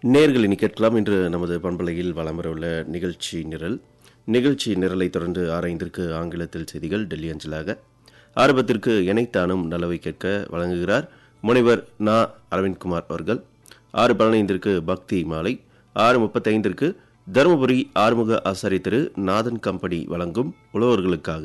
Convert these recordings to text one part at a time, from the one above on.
நேயர்கள் இனி கேட்கலாம். இன்று நமது பண்பலையில் வலம் வரவுள்ள நிகழ்ச்சி நிரலை தொடர்ந்து 6:05 ஆங்கிலத்தில் செய்திகள் டெல்லி அஞ்சலாக. ஆரம்பத்திற்கு இணைத்தானும் நலவை கேட்க வழங்குகிறார் முனைவர் நா. அரவிந்த்குமார் அவர்கள். 6:15 பக்தி மாலை. 6:35 தருமபுரி ஆறுமுக ஆசாரி திரு நாதன் கம்பெனி வழங்கும் உழவர்களுக்காக.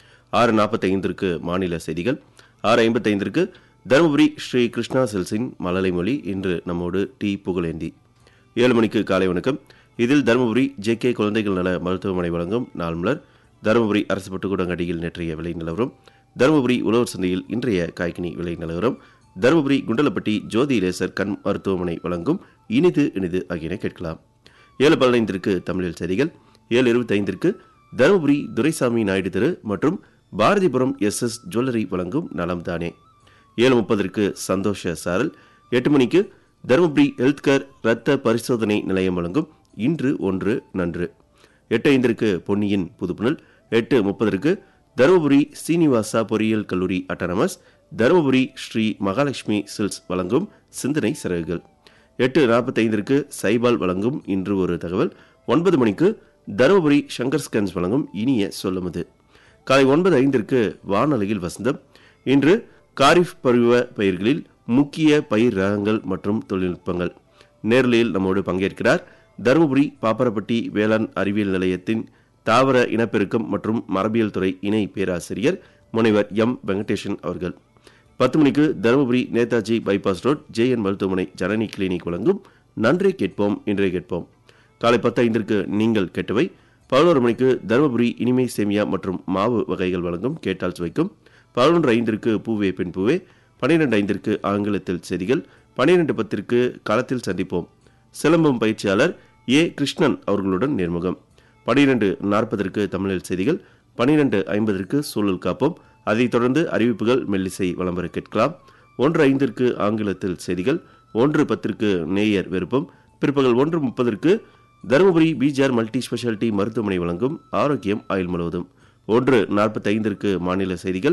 6:45 மாநில செய்திகள். 6:55 தருமபுரி ஸ்ரீ கிருஷ்ணா சில்ஸின் மழலை மொழி. இன்று நம்மோடு டி. புகழேந்தி. 7 மணிக்கு காலை வணக்கம். இதில் தருமபுரி ஜே.கே. குழந்தைகள் நல மருத்துவமனை வழங்கும் நாள் மலர். தருமபுரி அரசு பட்டுக்கூடங்கடியில் நேற்றைய விலை நிலவரம். தருமபுரி உழவர் சந்தையில் இன்றைய காய்கனி விலை நிலவரம். தருமபுரி குண்டலப்பட்டி ஜோதி லேசர் கண் மருத்துவமனை வழங்கும் இனிது ஆகியன கேட்கலாம். 7:15 தமிழில் செய்திகள். 7:25 தருமபுரி துரைசாமி நாயுடு தெரு மற்றும் பாரதிபுரம் எஸ்.எஸ். ஜுவல்லரி வழங்கும் நலம் தானே. 7:30 சந்தோஷ சாரல். 8 மணிக்கு தருமபுரி ஹெல்த் கேர் இரத்த பரிசோதனை நிலையம் வழங்கும் இன்று ஒன்று நன்று. 8:05 பொன்னியின் புதுப்புணல். 8:30 தருமபுரி சீனிவாசா பொறியியல் கல்லூரி அட்டானமஸ் தருமபுரி ஸ்ரீ மகாலட்சுமி சில்ஸ் வழங்கும் சிந்தனை சிறகுகள். 8:45 சைபால் வழங்கும் இன்று ஒரு தகவல். 9 மணிக்கு தருமபுரி சங்கர் ஸ்கேன்ஸ் வழங்கும் இனிய சொல்லுமது. காலை 9:05 வானொலியில் வசந்தம். இன்று காரிஃப் பருவ பயிர்களில் முக்கிய பயிர் ரகங்கள் மற்றும் தொழில்நுட்பங்கள். நேரலையில் நம்மோடு பங்கேற்கிறார் தருமபுரி பாப்பரப்பட்டி வேளாண் அறிவியல் நிலையத்தின் தாவர இனப்பெருக்கம் மற்றும் மரபியல் துறை இணை பேராசிரியர் முனைவர் எம். வெங்கடேசன் அவர்கள். 10 மணிக்கு தருமபுரி நேதாஜி பைபாஸ் ரோட் ஜே.என். மருத்துவமனை ஜனனி கிளினிக் வழங்கும் நன்றே கேட்போம் இன்றே கேட்போம். காலை 10:05 நீங்கள் கேட்டவை. 11 மணிக்கு தருமபுரி இனிமை சேமியா மற்றும் மாவு வகைகள் வழங்கும் கேட்டால் சுவைக்கும். 11:05 பூவே பெண் பூவே. 12:05 ஆங்கிலத்தில் செய்திகள். 12:10 களத்தில் சந்திப்போம். சிலம்பம் பயிற்சியாளர் ஏ. கிருஷ்ணன் அவர்களுடன் நேர்முகம். 12:40 தமிழில் செய்திகள். 12:50 சூழல் காப்போம். அதைத் தொடர்ந்து அறிவிப்புகள் மெல்லிசை விளம்பர கேட்கலாம். 1:05 ஆங்கிலத்தில் செய்திகள். 1:10 நேயர் விருப்பம். பிற்பகல் 1:30 தருமபுரி பிஜிஆர் மல்டி ஸ்பெஷாலிட்டி மருத்துவமனை வழங்கும் ஆரோக்கியம் ஆயுள் முழுவதும். 1:45 மாநில செய்திகள்.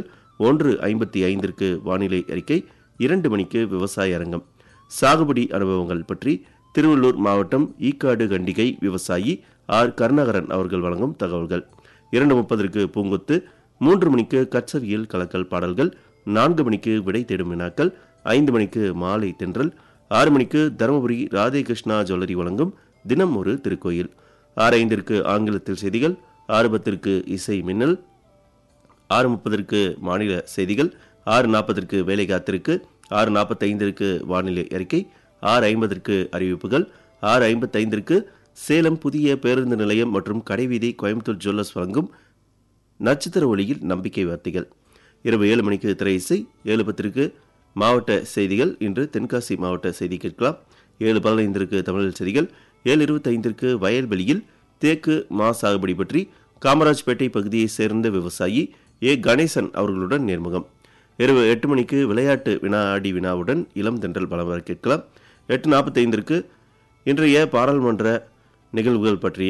1:55 வானிலை அறிக்கை. 2 மணிக்கு விவசாய அரங்கம். சாகுபடி அனுபவங்கள் பற்றி திருவள்ளூர் மாவட்டம் ஈக்காடு கண்டிகை விவசாயி ஆர். கருணாகரன் அவர்கள் வழங்கும் தகவல்கள். 2:30 பூங்கொத்து. 3 மணிக்கு கச்சவியல் கலக்கல் பாடல்கள். 4 மணிக்கு விடை தேடும் வினாக்கள். 5 மணிக்கு மாலை தென்றல். 6 மணிக்கு தருமபுரி ராதே கிருஷ்ணா ஜுவல்லரி வழங்கும் தினம் ஒரு திருக்கோயில். 6:05 ஆங்கிலத்தில் செய்திகள். 6:10 இசை மின்னல். 6:30 மாநில செய்திகள். 6:40 வேலை காத்திருக்கு. 6:45 வானிலை அறிக்கை. 6:50 அறிவிப்புகள். 6:55 சேலம் புதிய பேருந்து நிலையம் மற்றும் கடைவீதி கோயம்புத்தூர் ஜுவல்லர்ஸ் வழங்கும் நட்சத்திர ஒளியில் நம்பிக்கை வார்த்தைகள். இரவு 7 மணிக்கு திரை இசை. 7:10 மாவட்ட செய்திகள். இன்று தென்காசி மாவட்ட செய்தி கேட்கலாம். 7:15 தமிழ் செய்திகள். 7:25 வயல்வெளியில் தேக்கு மா சாகுபடி பற்றி காமராஜ்பேட்டை பகுதியை சேர்ந்த விவசாயி ஏ. கணேசன் அவர்களுடன் நேர்முகம். இரவு 8 மணிக்கு விளையாட்டு வினாடி வினாவுடன் இளம் தென்றல் பலவர கேட்கலாம். 8:45 இன்றைய பாராளுமன்ற நிகழ்வுகள் பற்றிய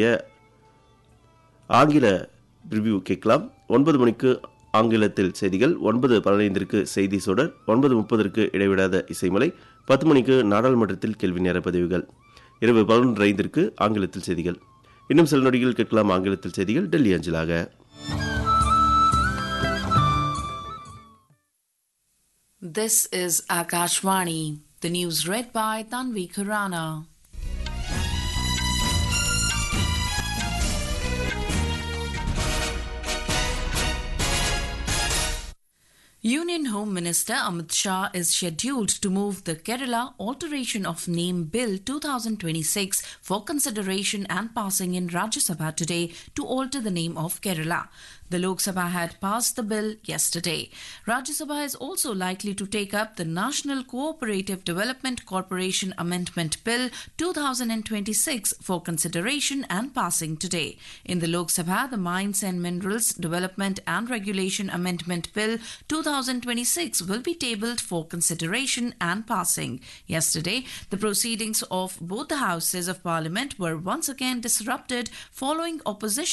ஆங்கில ரிவ்யூ கேட்கலாம். 9 மணிக்கு ஆங்கிலத்தில் செய்திகள். 9:15 செய்தி சுடர். 9:30 இடைவிடாத இசைமலை. 10 மணிக்கு நாடாளுமன்றத்தில் கேள்வி நேர பதிவுகள். இரவு 11:05 ஆங்கிலத்தில் செய்திகள். இன்னும் சில நொடிகள் கேட்கலாம் ஆங்கிலத்தில் செய்திகள் டெல்லி அஞ்சலாக. This is Akashvani. The news read by Tanvi Khurana. Union Home Minister Amit Shah is scheduled to move the Kerala Alteration of Name Bill 2026 for consideration and passing in Rajya Sabha today to alter the name of Kerala. The Lok Sabha had passed the bill yesterday. Rajya Sabha is also likely to take up the National Cooperative Development Corporation Amendment Bill 2026 for consideration and passing today. In the Lok Sabha, the Mines and Minerals Development and Regulation Amendment Bill 2026 will be tabled for consideration and passing. Yesterday, the proceedings of both the houses of Parliament were once again disrupted following opposition